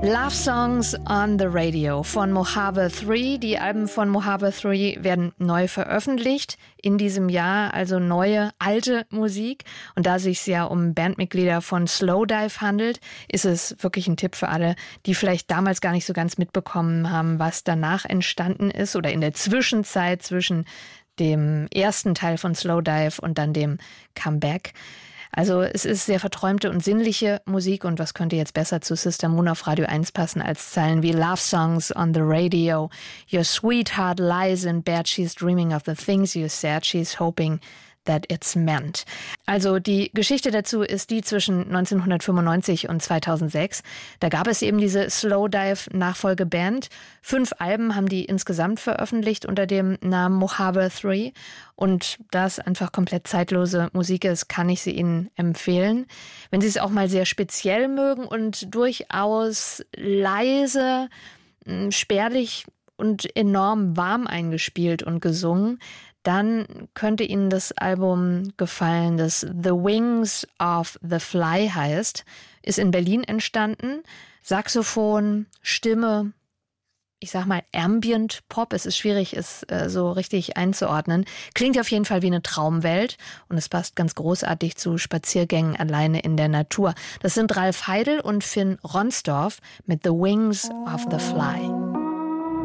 Love Songs on the Radio von Mojave 3. Die Alben von Mojave 3 werden neu veröffentlicht in diesem Jahr, also neue, alte Musik. Und da es sich ja um Bandmitglieder von Slowdive handelt, ist es wirklich ein Tipp für alle, die vielleicht damals gar nicht so ganz mitbekommen haben, was danach entstanden ist oder in der Zwischenzeit zwischen dem ersten Teil von Slowdive und dann dem Comeback. Also es ist sehr verträumte und sinnliche Musik und was könnte jetzt besser zu Sister Moon auf Radio 1 passen als Zeilen wie Love Songs on the Radio. Your sweetheart lies in bed, she's dreaming of the things you said, she's hoping that it's meant. Also die Geschichte dazu ist die zwischen 1995 und 2006. Da gab es eben diese Slowdive-Nachfolgeband. 5 Alben haben die insgesamt veröffentlicht unter dem Namen Mojave 3. Und da es einfach komplett zeitlose Musik ist, kann ich sie Ihnen empfehlen. Wenn Sie es auch mal sehr speziell mögen und durchaus leise, spärlich und enorm warm eingespielt und gesungen, dann könnte Ihnen das Album gefallen, das The Wings of the Fly heißt, ist in Berlin entstanden. Saxophon, Stimme, ich sag mal Ambient Pop, es ist schwierig, es so richtig einzuordnen. Klingt auf jeden Fall wie eine Traumwelt und es passt ganz großartig zu Spaziergängen alleine in der Natur. Das sind Ralf Heidel und Finn Ronsdorf mit The Wings of the Fly.